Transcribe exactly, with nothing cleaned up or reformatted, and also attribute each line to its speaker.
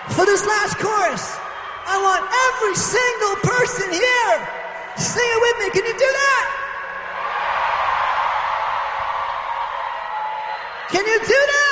Speaker 1: For this last chorus, I want every single person here to sing it with me. Can you do that? Can you do that?